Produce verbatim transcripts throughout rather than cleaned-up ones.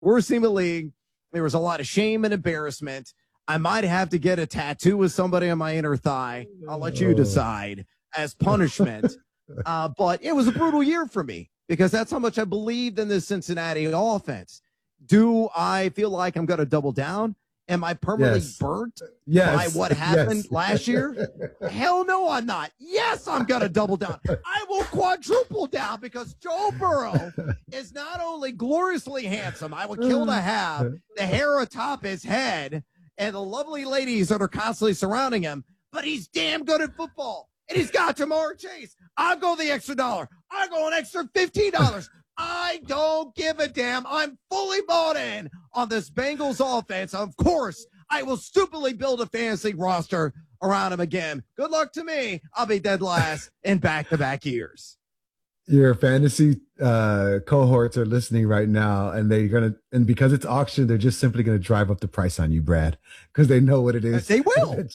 Worst team in the league. There was a lot of shame and embarrassment. I might have to get a tattoo with somebody on my inner thigh. I'll let you decide as punishment. uh, but it was a brutal year for me because that's how much I believed in this Cincinnati offense. Do I feel like I'm going to double down? Am I permanently yes. burnt yes. by what happened yes. last year? Hell no, I'm not. Yes, I'm going to double down. I will quadruple down because Joe Burrow is not only gloriously handsome, I would kill to have the hair atop his head and the lovely ladies that are constantly surrounding him, but he's damn good at football. And he's got Jamar Chase. I'll go the extra dollar. I'll go an extra fifteen dollars. I don't give a damn. I'm fully bought in on this Bengals offense. Of course, I will stupidly build a fantasy roster around him again. Good luck to me. I'll be dead last in back-to-back years. Your fantasy uh, cohorts are listening right now, and they're gonna, and because it's auction, they're just simply gonna drive up the price on you, Brad, because they know what it is. They will. and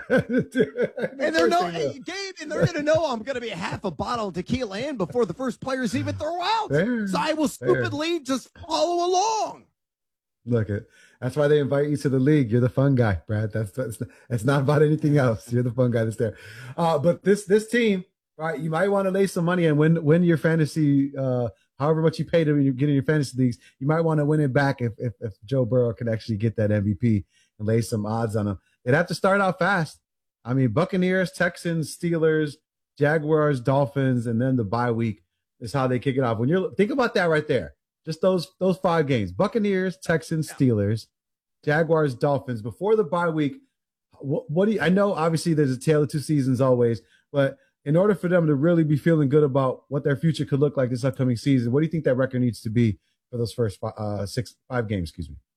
they're no, hey, Gabe, and they're gonna know I'm gonna be half a bottle of tequila in before the first players even throw out. Fair, so I will stupidly fair. just follow along. Look it. That's why they invite you to the league. You're the fun guy, Brad. That's that's it's not about anything else. You're the fun guy that's there. Uh, but this this team. Right, you might want to lay some money and win win your fantasy, uh, however much you pay to when you get in your fantasy leagues. You might want to win it back if, if if Joe Burrow can actually get that M V P and lay some odds on him. They'd have to start out fast. I mean, Buccaneers, Texans, Steelers, Jaguars, Dolphins, and then the bye week is how they kick it off. When you're think about that right there, just those those five games: Buccaneers, Texans, Steelers, Jaguars, Dolphins. Before the bye week, what, what do you? I know obviously there's a tale of two seasons always, but in order for them to really be feeling good about what their future could look like this upcoming season, what do you think that record needs to be for those first five, uh, six, five games? Excuse me.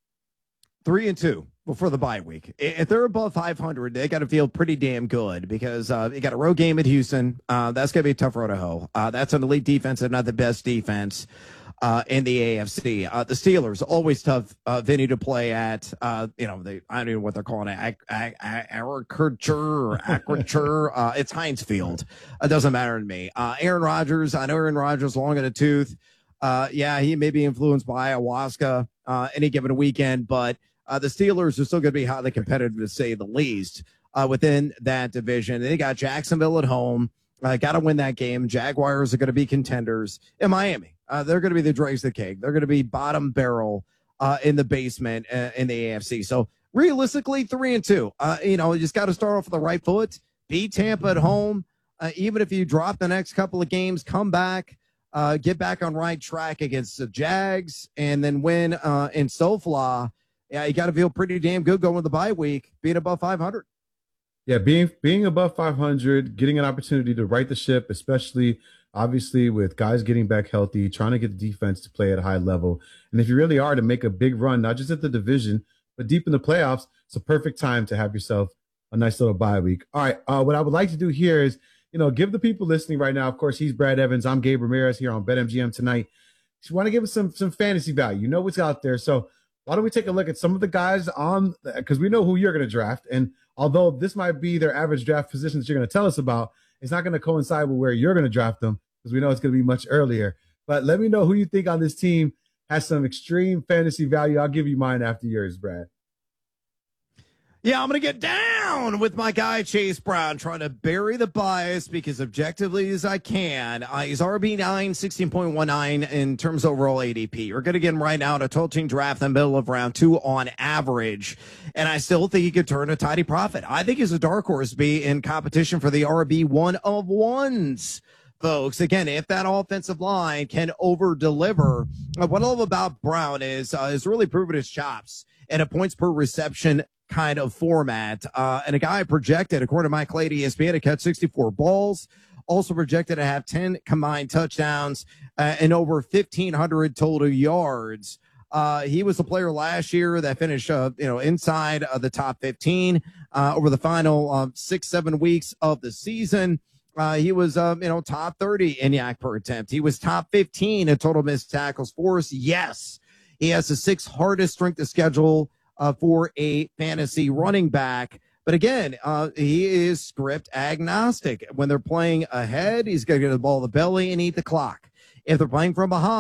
Three and two before the bye week. If they're above five hundred, they got to feel pretty damn good because uh, you got a road game at Houston. Uh, that's going to be a tough road to hoe. Uh, that's an elite defense and not the best defense uh, in the A F C. Uh, the Steelers, always tough, uh, Vinny, to play at. Uh, you know, they, I don't even know what they're calling it. Agriculture or Agriculture. uh, it's Heinz Field. It doesn't matter to me. Uh, Aaron Rodgers, I know Aaron Rodgers long in the tooth. Uh, yeah, he may be influenced by ayahuasca uh, any given weekend, but uh, the Steelers are still going to be highly competitive, to say the least, uh, within that division. They got Jacksonville at home. Uh, got to win that game. Jaguars are going to be contenders in Miami. Uh, they're going to be the dregs of the cake. They're going to be bottom barrel uh, in the basement uh, in the A F C. So realistically, three and two. Uh, you know, you just got to start off with the right foot. Beat Tampa at home. Uh, even if you drop the next couple of games, come back, uh, get back on right track against the Jags, and then win uh, in SoFly. Yeah, you got to feel pretty damn good going to the bye week, being above five hundred. Yeah, being being above five hundred, getting an opportunity to right the ship, especially obviously with guys getting back healthy, trying to get the defense to play at a high level. And if you really are to make a big run, not just at the division, but deep in the playoffs, it's a perfect time to have yourself a nice little bye week. All right, uh, what I would like to do here is, you know, give the people listening right now, of course, he's Brad Evans. I'm Gabe Ramirez here on BetMGM tonight. Just want to give us some some fantasy value. You know what's out there. So why don't we take a look at some of the guys on, because we know who you're going to draft. And although this might be their average draft positions you're going to tell us about, it's not going to coincide with where you're going to draft them because we know it's going to be much earlier. But let me know who you think on this team has some extreme fantasy value. I'll give you mine after yours, Brad. Yeah, I'm going to get down with my guy, Chase Brown, trying to bury the bias because objectively as I can. Uh, he's R B nine, sixteen point one nine in terms of overall A D P. We're going to get him right now to twelve team draft in the middle of round two on average. And I still think he could turn a tidy profit. I think he's a dark horse to be in competition for the R B one of ones. Folks, again, if that offensive line can over deliver, uh, what I love about Brown is uh, is really proven his chops and a points per reception kind of format. Uh, and a guy projected, according to Mike Clay, E S P N, to catch sixty-four balls, also projected to have ten combined touchdowns uh, and over fifteen hundred total yards. Uh, he was a player last year that finished, uh, you know, inside of the top fifteen uh, over the final uh, six, seven weeks of the season. Uh, he was, um, you know, top thirty in yak per attempt. He was top fifteen in total missed tackles force. Yes, he has the sixth hardest strength of schedule Uh, for a fantasy running back. But again, uh, he is script agnostic. When they're playing ahead, he's going to get the ball in the belly and eat the clock. If they're playing from behind,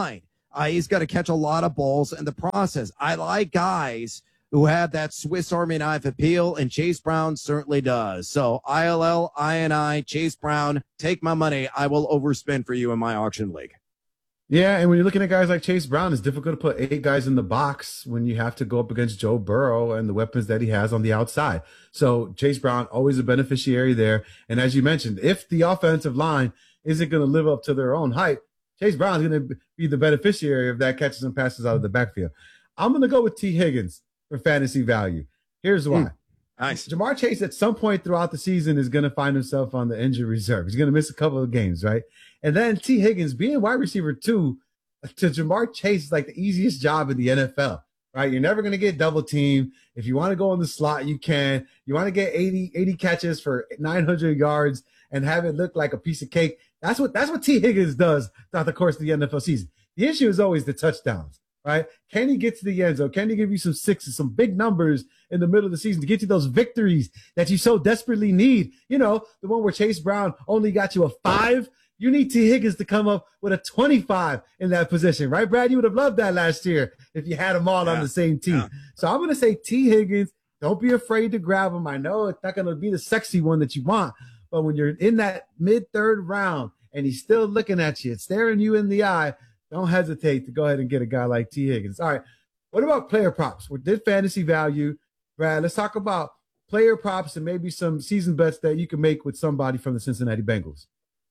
Uh, he's got to catch a lot of balls in the process. I like guys who have that Swiss Army knife appeal, and Chase Brown certainly does. So I L L, I N I, Chase Brown, take my money. I will overspend for you in my auction league. Yeah, and when you're looking at guys like Chase Brown, it's difficult to put eight guys in the box when you have to go up against Joe Burrow and the weapons that he has on the outside. So Chase Brown, always a beneficiary there. And as you mentioned, if the offensive line isn't going to live up to their own hype, Chase Brown is going to be the beneficiary of that catches and passes out of the backfield. I'm going to go with T. Higgins for fantasy value. Here's why. Mm, nice. Ja'Marr Chase at some point throughout the season is going to find himself on the injury reserve. He's going to miss a couple of games, right? And then T. Higgins being wide receiver two to Ja'Marr Chase is like the easiest job in the N F L, right? You're never going to get double teamed. If you want to go in the slot, you can. You want to get eighty, eighty catches for nine hundred yards and have it look like a piece of cake. That's what, that's what T. Higgins does throughout the course of the N F L season. The issue is always the touchdowns. Right? Can he get to the end zone? Can he give you some sixes, some big numbers in the middle of the season to get you those victories that you so desperately need? You know, the one where Chase Brown only got you a five. You need T. Higgins to come up with a twenty-five in that position, right, Brad? You would have loved that last year if you had them all yeah. on the same team. Yeah. So I'm going to say T. Higgins, don't be afraid to grab him. I know it's not going to be the sexy one that you want, but when you're in that mid-third round and he's still looking at you, staring you in the eye, don't hesitate to go ahead and get a guy like T. Higgins. All right. What about player props? We did fantasy value. Brad, let's talk about player props and maybe some season bets that you can make with somebody from the Cincinnati Bengals.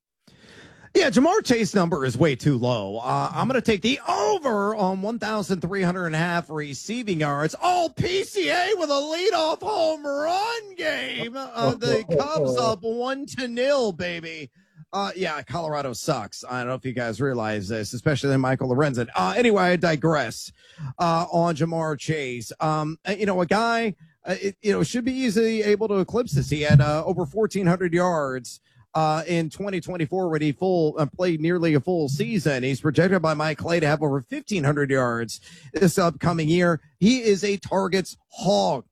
Yeah, Ja'Marr Chase number is way too low. Uh, I'm going to take the over on one thousand three hundred and a half receiving yards. All P C A with a leadoff home run game. Uh, the Cubs up one to nil, baby. Uh, yeah, Colorado sucks. I don't know if you guys realize this, especially Michael Lorenzen. Uh, anyway, I digress, uh, on Ja'Marr Chase. Um, you know, a guy, uh, it, you know, should be easily able to eclipse this. He had, uh, over fourteen hundred yards, uh, in twenty twenty-four when he full, uh, played nearly a full season. He's projected by Mike Clay to have over fifteen hundred yards this upcoming year. He is a targets hog.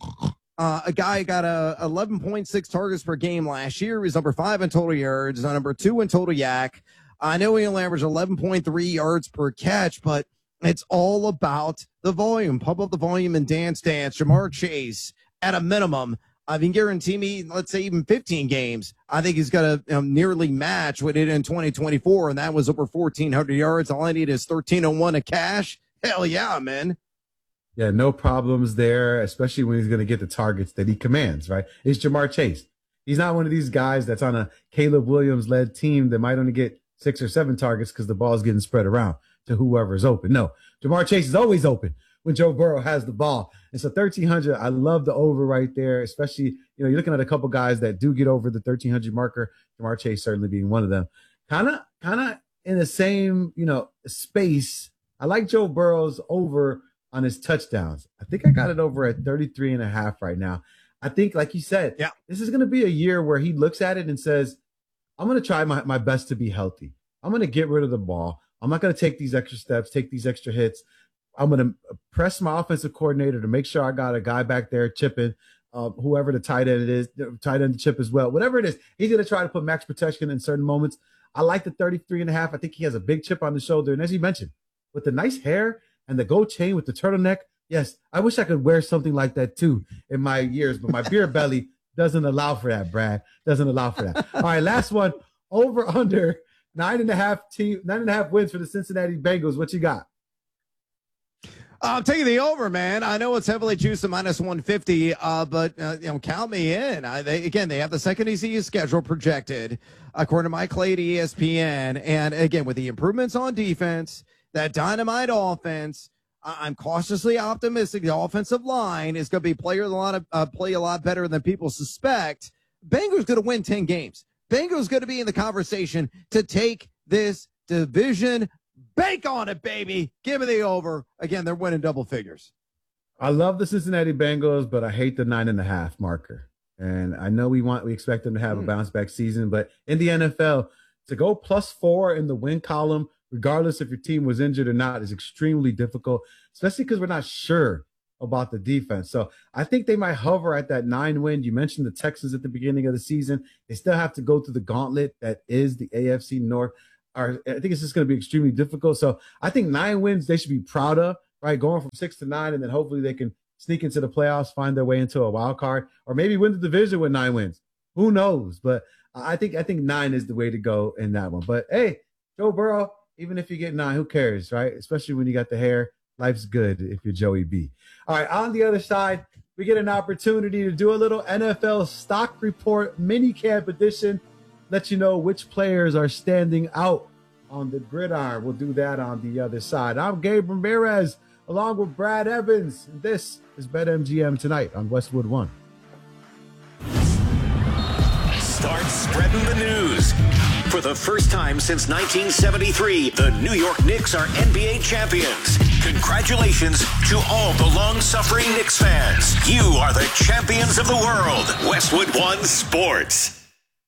Uh, a guy got a eleven point six targets per game last year. He's number five in total yards, number two in total yak. I know he only averaged eleven point three yards per catch, but it's all about the volume. Pump up the volume and dance, dance. Ja'Marr Chase, at a minimum, I can guarantee me, let's say even fifteen games, I think he's going to um, nearly match what he did in twenty twenty-four, and that was over fourteen hundred yards. All I need is thirteen oh one of cash. Hell yeah, man. Yeah, no problems there, especially when he's going to get the targets that he commands, right? It's Ja'Marr Chase. He's not one of these guys that's on a Caleb Williams-led team that might only get six or seven targets because the ball is getting spread around to whoever is open. No, Ja'Marr Chase is always open when Joe Burrow has the ball. And so thirteen hundred, I love the over right there, especially, you know, you're looking at a couple guys that do get over the thirteen hundred marker, Ja'Marr Chase certainly being one of them. Kind of, kind of in the same, you know, space. I like Joe Burrow's over on his touchdowns. I think I got it over at thirty-three and a half right now. I think, like you said, yeah, this is going to be a year where he looks at it and says, I'm going to try my, my best to be healthy. I'm going to get rid of the ball. I'm not going to take these extra steps, take these extra hits. I'm going to press my offensive coordinator to make sure I got a guy back there chipping, uh, whoever the tight end it is, tight end chip as well. Whatever it is, he's going to try to put max protection in certain moments. I like the thirty-three and a half. I think he has a big chip on the shoulder. And as you mentioned, with the nice hair and the gold chain with the turtleneck, yes, I wish I could wear something like that too in my years, but my beer belly doesn't allow for that, Brad. Doesn't allow for that. All right, last one. Over under nine and a half team, nine and a half wins for the Cincinnati Bengals. What you got? I'm taking the over, man. I know it's heavily juiced at minus one fifty, uh, but uh, you know, count me in. I, they, again, they have the second easiest schedule projected, according to Mike Clay at E S P N. And again, with the improvements on defense, that dynamite offense, I'm cautiously optimistic the offensive line is going to be player a lot of uh, play a lot better than people suspect. Bengals going to win ten games. Bengals going to be in the conversation to take this division. Bank on it, baby. Give me the over. Again, they're winning double figures. I love the Cincinnati Bengals, but I hate the nine and a half marker. And I know we want we expect them to have mm. a bounce back season, but in the N F L, to go plus four in the win column, regardless if your team was injured or not, is extremely difficult, especially because we're not sure about the defense. So I think they might hover at that nine win. You mentioned the Texans at the beginning of the season. They still have to go through the gauntlet that is the A F C North. are, I think it's just going to be extremely difficult. So I think nine wins they should be proud of, right? Going from six to nine, and then hopefully they can sneak into the playoffs, find their way into a wild card, or maybe win the division with nine wins. Who knows? But I think I think nine is the way to go in that one. But hey, Joe Burrow, even if you get nine, who cares, right? Especially when you got the hair. Life's good if you're Joey B. All right, on the other side, we get an opportunity to do a little N F L stock report mini camp edition. Let you know which players are standing out on the gridiron. We'll do that on the other side. I'm Gabe Ramirez, along with Brad Evans. And this is BetMGM Tonight on Westwood One. Start spreading the news. For the first time since nineteen seventy-three, the New York Knicks are N B A champions. Congratulations to all the long-suffering Knicks fans. You are the champions of the world. Westwood One Sports.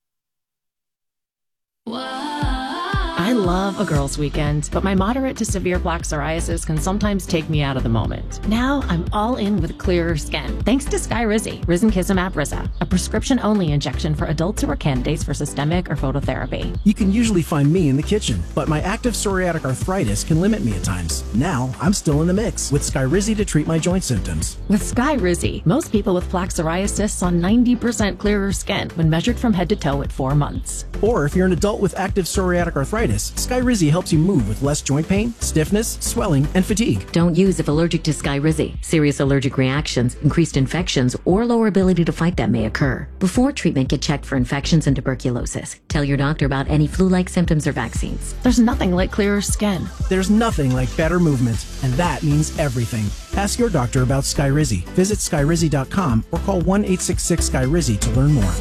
I love a girls' weekend, but my moderate to severe plaque psoriasis can sometimes take me out of the moment. Now I'm all in with clearer skin, thanks to Skyrizi, Risankizumab Riza, a prescription-only injection for adults who are candidates for systemic or phototherapy. You can usually find me in the kitchen, but my active psoriatic arthritis can limit me at times. Now I'm still in the mix with Skyrizi to treat my joint symptoms. With Skyrizi, most people with plaque psoriasis saw ninety percent clearer skin when measured from head to toe at four months. Or if you're an adult with active psoriatic arthritis, Skyrizi helps you move with less joint pain, stiffness, swelling, and fatigue. Don't use if allergic to Skyrizi. Serious allergic reactions, increased infections, or lower ability to fight them may occur. Before treatment, get checked for infections and tuberculosis. Tell your doctor about any flu-like symptoms or vaccines. There's nothing like clearer skin. There's nothing like better movement, and that means everything. Ask your doctor about Skyrizi. Visit Skyrizi dot com or call one eight six six Skyrizi to learn more.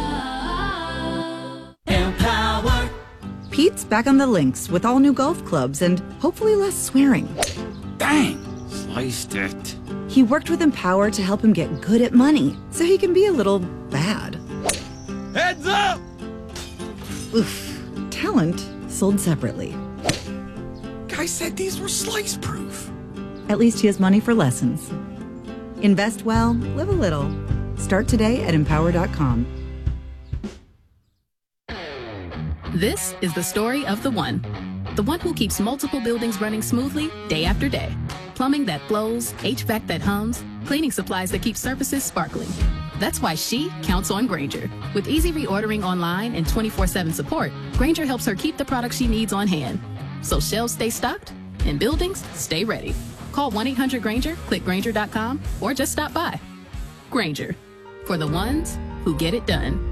Pete's back on the links with all new golf clubs and hopefully less swearing. Dang, sliced it. He worked with Empower to help him get good at money so he can be a little bad. Heads up! Oof. Talent sold separately. Guy said these were slice proof. At least he has money for lessons. Invest well, live a little. Start today at empower dot com. This is the story of the one. The one who keeps multiple buildings running smoothly day after day. Plumbing that flows, H V A C that hums, cleaning supplies that keep surfaces sparkling. That's why she counts on Grainger. With easy reordering online and twenty-four seven support, Grainger helps her keep the products she needs on hand. So shelves stay stocked and buildings stay ready. Call one eight hundred Grainger, click Grainger dot com, or just stop by. Grainger, for the ones who get it done.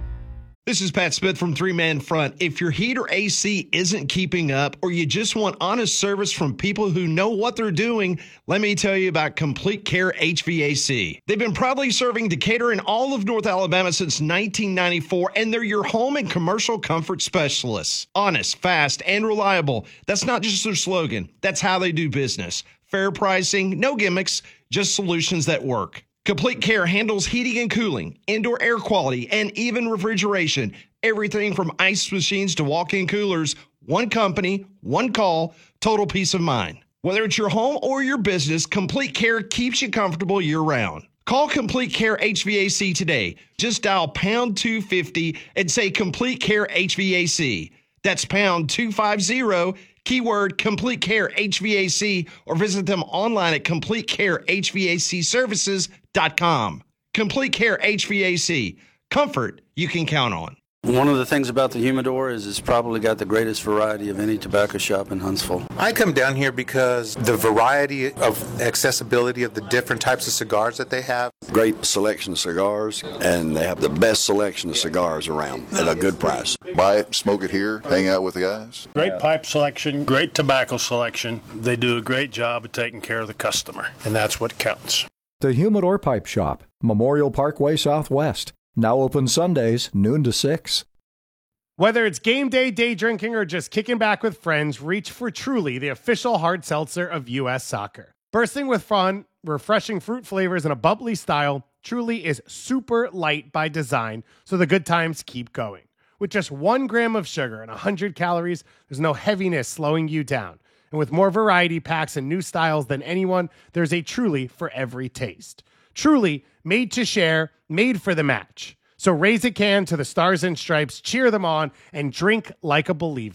This is Pat Smith from Three Man Front. If your heat or A C isn't keeping up, or you just want honest service from people who know what they're doing, let me tell you about Complete Care H V A C. They've been proudly serving Decatur and all of North Alabama since nineteen ninety-four, and they're your home and commercial comfort specialists. Honest, fast, and reliable. That's not just their slogan. That's how they do business. Fair pricing, no gimmicks, just solutions that work. Complete Care handles heating and cooling, indoor air quality, and even refrigeration. Everything from ice machines to walk-in coolers. One company, one call, total peace of mind. Whether it's your home or your business, Complete Care keeps you comfortable year-round. Call Complete Care H V A C today. Just dial pound two fifty and say Complete Care H V A C. That's pound two fifty, keyword Complete Care H V A C, or visit them online at complete care h v a c services dot com. Complete Care H V A C. Comfort you can count on. One of the things about the humidor is it's probably got the greatest variety of any tobacco shop in Huntsville. I come down here because the variety of accessibility of the different types of cigars that they have. Great selection of cigars, and they have the best selection of cigars around at a good price. Buy it, smoke it here, hang out with the guys. Great pipe selection, great tobacco selection. They do a great job of taking care of the customer, and that's what counts. The Humidor Pipe Shop, Memorial Parkway Southwest. Now open Sundays, noon to six. Whether it's game day, day drinking, or just kicking back with friends, reach for Truly, the official hard seltzer of U S Soccer. Bursting with fun, refreshing fruit flavors, and a bubbly style, Truly is super light by design, so the good times keep going. With just one gram of sugar and one hundred calories, there's no heaviness slowing you down. And with more variety packs and new styles than anyone, there's a Truly for every taste. Truly, made to share, made for the match. So raise a can to the Stars and Stripes, cheer them on, and drink like a believer.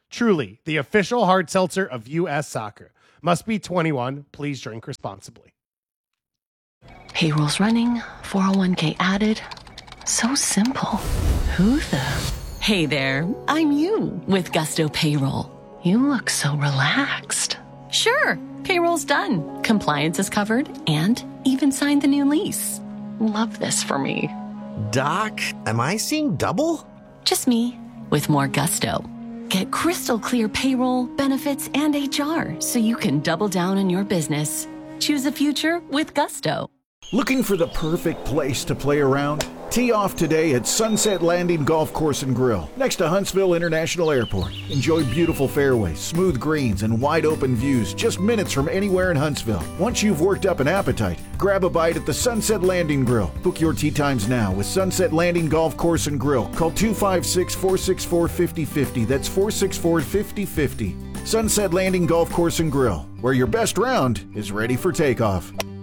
Truly, the official hard seltzer of U S Soccer. Must be twenty-one. Please drink responsibly. Payroll's running, four oh one k added. So simple. Who the? Hey there, I'm you with Gusto Payroll. You look so relaxed. Sure, payroll's done. Compliance is covered and even signed the new lease. Love this for me. Doc, am I seeing double? Just me with more gusto. Get crystal clear payroll, benefits, and H R so you can double down on your business. Choose a future with Gusto. Looking for the perfect place to play around? Tee off today at Sunset Landing Golf Course and Grill, next to Huntsville International Airport. Enjoy beautiful fairways, smooth greens, and wide open views just minutes from anywhere in Huntsville. Once you've worked up an appetite, grab a bite at the Sunset Landing Grill. Book your tee times now with Sunset Landing Golf Course and Grill. Call two five six, four six four, five oh five oh. That's four six four, five oh five oh. Sunset Landing Golf Course and Grill, where your best round is ready for takeoff.